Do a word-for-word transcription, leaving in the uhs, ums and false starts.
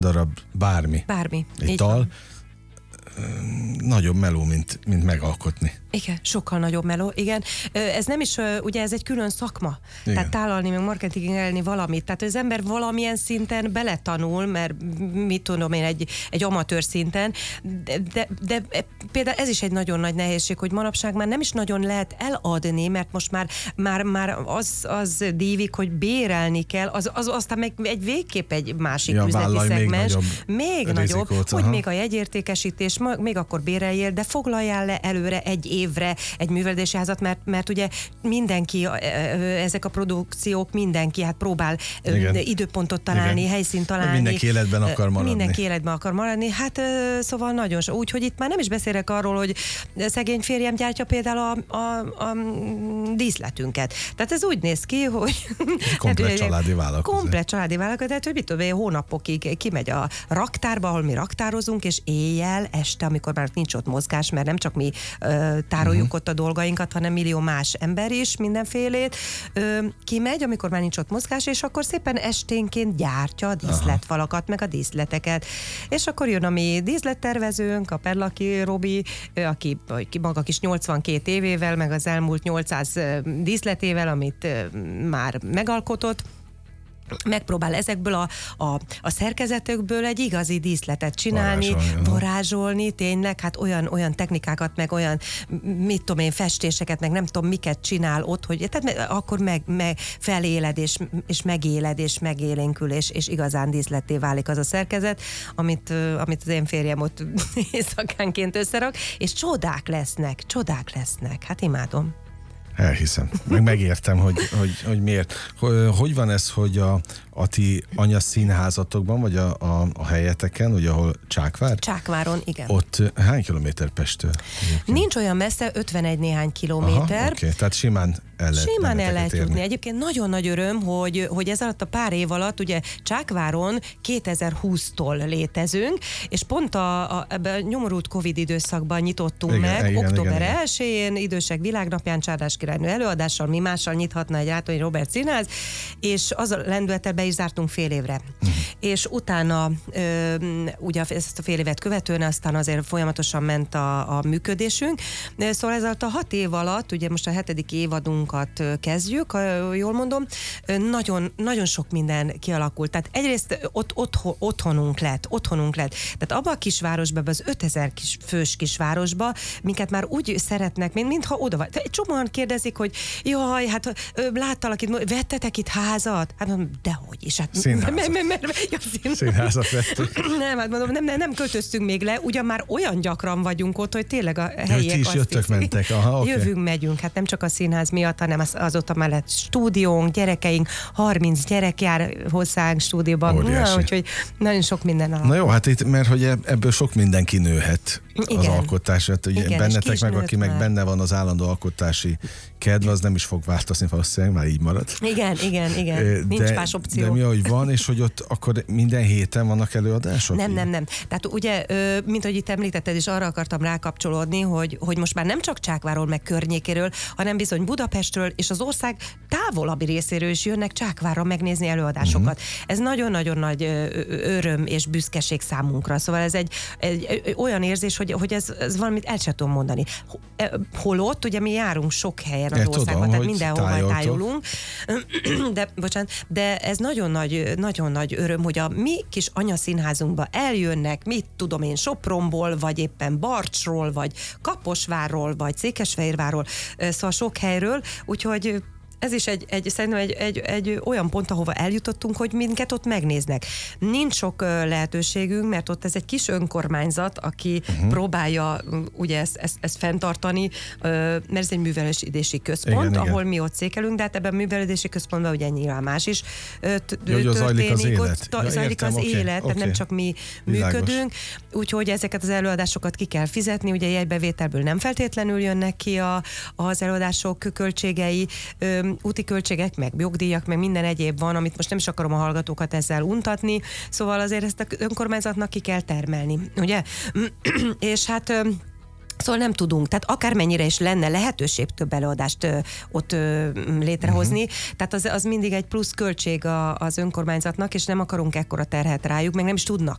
darab bármi. Bármi. Egy dal nagyobb meló, mint, mint megalkotni. Igen, sokkal nagyobb meló, igen. Ez nem is, ugye ez egy külön szakma. Igen. Tehát tálalni, meg marketingelni valamit. Tehát az ember valamilyen szinten beletanul, mert mit tudom én, egy, egy amatőr szinten, de, de, de például ez is egy nagyon nagy nehézség, hogy manapság már nem is nagyon lehet eladni, mert most már, már, már az, az dívik, hogy bérelni kell, az, az aztán meg egy végképp egy másik ja, üzleti szegmens. Még nagyobb, még nagyobb hogy aha. még a jegyértékesítés, még akkor béreljél, de foglaljál le előre egy évre egy művelődési házat, mert, mert ugye mindenki, ezek a produkciók, mindenki hát próbál igen. időpontot találni, igen. helyszínt találni. Mindenki életben akar maradni. Mindenki életben akar maradni. Hát szóval nagyon so. Úgyhogy itt már nem is beszélek arról, hogy szegény férjem gyártja például a, a, a díszletünket. Tehát ez úgy néz ki, hogy... Komplet hát, családi vállalkozás. Komplet családi vállalkozás, tehát hogy mit tudom, hónapokig kimegy a raktárba, ahol mi raktározunk, és éjjel, este, amikor már nincs ott mozgás, mert nem csak mi ö, tároljuk uh-huh. ott a dolgainkat, hanem millió más ember is, mindenfélét, ö, kimegy, amikor már nincs ott mozgás, és akkor szépen esténként gyártja a díszletvalakat, meg a díszleteket. És akkor jön a mi díszlettervezőnk, a Perlaki Robi, aki, aki maga kis nyolcvankét évével, meg az elmúlt nyolcszáz díszletével, amit már megalkotott, megpróbál ezekből a, a, a szerkezetekből egy igazi díszletet csinálni, varázsolni, varázsolni tényleg, hát olyan, olyan technikákat, meg olyan, mit tudom én, festéseket, meg nem tudom miket csinál ott, hogy tehát akkor meg, meg feléled, és, és megéled, és megélénkül, és, és igazán díszletté válik az a szerkezet, amit, amit az én férjem ott éjszakánként összerak, és csodák lesznek, csodák lesznek, hát imádom. Elhiszem. Meg megértem, hogy, hogy, hogy miért. Hogy van ez, hogy a, a ti anyaszínházatokban, vagy a, a, a helyeteken, ugye ahol Csákvár? Csákváron, igen. Ott hány kilométer Pesttől? Egyébként? Nincs olyan messze, ötvenegy néhány kilométer. Oké, okay. Tehát simán el lehet, Simán el lehet jutni. Egyébként nagyon nagy öröm, hogy, hogy ez alatt a pár év alatt, ugye Csákváron kétezer-húsztól létezünk, és pont a, a, ebben a nyomorult Covid időszakban nyitottunk igen, meg, igen, október elsején, idősek világnapján, Csárdás királynő előadással, mi mással nyithatna egy Rátonyi Róbert színház, és az a lendülettel be is zártunk fél évre. Uh-huh. És utána, ö, ugye ezt a fél évet követően, aztán azért folyamatosan ment a, a működésünk. Szóval ez alatt a hat év alatt, ugye most a hetedik évadunkat kezdjük, jól mondom, nagyon, nagyon sok minden kialakult. Tehát egyrészt ott, ott, otthonunk lett, otthonunk lett. Tehát abban a kisvárosban, az ötezer kis, fős kisvárosban, minket már úgy szeretnek, mint mintha oda vagy. Egy csomóan kérdezik, hogy jaj, hát láttalak itt, vettetek itt házat? Hát mondom, dehogy is. Hát, Színházat. Mert, mert, mert, ja, szín... Színházat vettük. Nem, hát mondom, nem, nem, nem költöztünk még le, ugyan már olyan gyakran vagyunk ott, hogy tényleg a helyiek azt hiszik. Jöttök, mentek. Aha, okay. Jövünk, megyünk, hát nem csak a színház miatt, hanem az, azóta mellett stúdiónk, gyerekeink, harminc gyerek jár hozzánk stúdióban. Na, úgyhogy nagyon sok minden alapul. Na jó, hát itt, mert hogy ebből sok minden kinőhet igen. az alkotás. Hát ugye igen, bennetek meg, aki már. meg benne van az állandó alkotási kedv, az nem is fog változni, valószínűleg már így marad. Igen, igen, igen. De, nincs más opció. De mi, hogy van, és hogy ott akkor minden héten vannak előadások? Nem, nem, nem. Tehát ugye, mint ahogy itt említetted, és arra akartam rákapcsolódni, hogy, hogy most már nem csak Csákváról, meg környékéről, hanem bizony Budapestről és az ország távolabbi részéről is jönnek Csákvárra megnézni előadásokat. Uh-huh. Ez nagyon-nagyon nagy öröm és büszkeség számunkra. Szóval ez egy, egy olyan érzés, hogy, hogy ez, ez valamit el sem tudom mondani. Holott, ugye mi járunk sok helyen az ja, országban, tudom, tehát mindenhol tájoltok. tájolunk. De, bocsánat, de ez nagyon nagy, nagyon nagy öröm, hogy a mi kis anyaszínházunkba eljönnek, mit tudom én, Sopronból, vagy éppen Barcsról, vagy Kaposvárról, vagy Székesfehérvárról, szóval sok helyről, úgyhogy ez is egy, egy szerintem egy, egy, egy olyan pont, ahova eljutottunk, hogy minket ott megnéznek. Nincs sok lehetőségünk, mert ott ez egy kis önkormányzat, aki uh-huh. próbálja ugye ezt, ezt, ezt fenntartani, mert ez egy művelődési központ, igen, ahol igen. mi ott székelünk, de hát ebben a művelődési központban ugye nyilván más is történik. Jó, zajlik az élet. Ott, ja, zajlik az okay, élet, okay. tehát nem csak mi Világos. működünk, úgyhogy ezeket az előadásokat ki kell fizetni, ugye jegybevételből nem feltétlenül jönnek ki a, az előadások költségei, úti költségek, meg jogdíjak, meg minden egyéb van, amit most nem is akarom a hallgatókat ezzel untatni, szóval azért ezt az önkormányzatnak ki kell termelni, ugye? És hát szóval nem tudunk, tehát akármennyire is lenne lehetőség több előadást ö, ott ö, létrehozni, uh-huh. tehát az, az mindig egy plusz költség a, az önkormányzatnak, és nem akarunk ekkora terhet rájuk, meg nem is tudnak.